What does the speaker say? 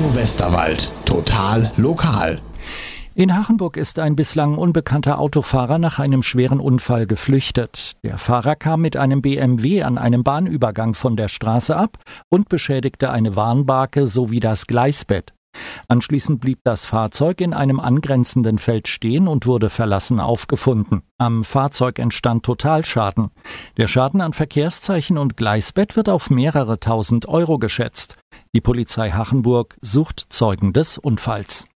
Radio Westerwald. Total lokal. In Hachenburg ist ein bislang unbekannter Autofahrer nach einem schweren Unfall geflüchtet. Der Fahrer kam mit einem BMW an einem Bahnübergang von der Straße ab und beschädigte eine Warnbarke sowie das Gleisbett. Anschließend blieb das Fahrzeug in einem angrenzenden Feld stehen und wurde verlassen aufgefunden. Am Fahrzeug entstand Totalschaden. Der Schaden an Verkehrszeichen und Gleisbett wird auf mehrere tausend Euro geschätzt. Die Polizei Hachenburg sucht Zeugen des Unfalls.